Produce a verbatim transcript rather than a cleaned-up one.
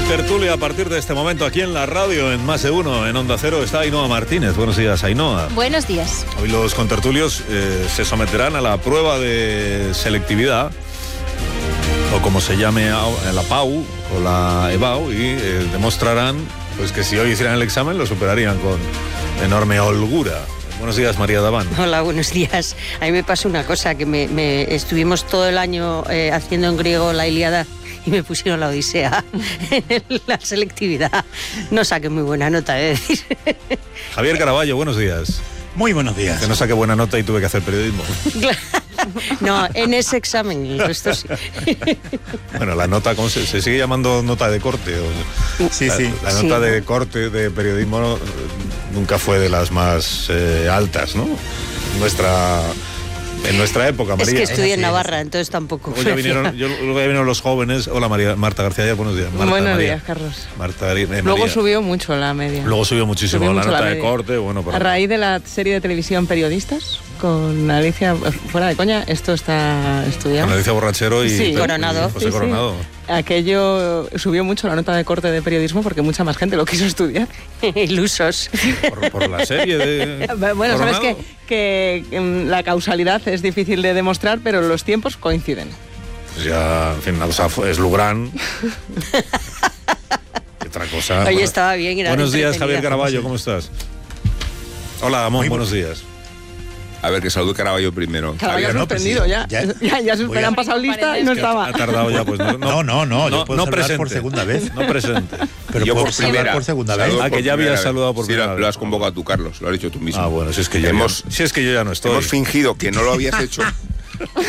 tertulia a partir de este momento aquí en la radio, en Más de Uno, en Onda Cero, está Ainhoa Martínez. Buenos días, Ainhoa. Buenos días. Hoy los contertulios eh, se someterán a la prueba de selectividad, o como se llame, la P A U o la E B A U, y eh, demostrarán pues que si hoy hicieran el examen lo superarían con enorme holgura. Buenos días, María Daván. Hola, buenos días. A mí me pasó una cosa, que me, me estuvimos todo el año eh, haciendo en griego la Ilíada y me pusieron la Odisea en la selectividad. No saqué muy buena nota, es decir. Javier Caraballo, buenos días. Muy buenos días. Que no saqué buena nota y tuve que hacer periodismo. No, en ese examen, el resto sí. Bueno, la nota, ¿cómo se, se sigue llamando nota de corte? O, sí, la, sí. La nota sí. de corte de periodismo no, nunca fue de las más eh, altas, ¿no? Nuestra... En nuestra época, María. Es que estudié en sí, Navarra, entonces tampoco. Hoy ya vinieron, yo, luego ya vinieron los jóvenes. Hola, María, Marta García Ayer, buenos días. Marta, Buenos María. días, Carlos. Marta, eh, María. Luego subió mucho la media. Luego subió muchísimo Subió la mucho nota la de media. corte. Bueno, por A raíz de la serie de televisión Periodistas, con Alicia, fuera de coña, esto está estudiado. Con Alicia Borrachero y, Sí. Coronado. y José Sí, sí. Coronado. Aquello subió mucho la nota de corte de periodismo porque mucha más gente lo quiso estudiar. Ilusos. Por, por la serie de Bueno, sabes Coronado. que, que mm, la causalidad es difícil de demostrar, pero los tiempos coinciden. Pues ya, en fin, o sea, fue- es Lugrán. ¿Qué otra cosa? Oye, estaba bien. Era Buenos días, entretenida. Javier Caraballo, ¿cómo estás? Hola, Amón, Muy buenos bu- días. A ver, que salude Caraballo primero. Claro, Javier, ya no, pues suspendido sí, ya. ya- Ya, ya, voy a- han pasado lista y no Ha estaba. tardado ya, pues no. No, no, no, yo puedo saludar presente. por segunda vez. No presente. Pero Yo por por saludar primera. por segunda vez. Saludo Ah, por que ya primera habías vez. saludado por Sí, primera lo, vez. lo has convocado tú, Carlos. Lo has dicho tú mismo. Ah, bueno, si es que yo, Hemos- ya, si es que yo ya no estoy. Hemos fingido que no lo habías hecho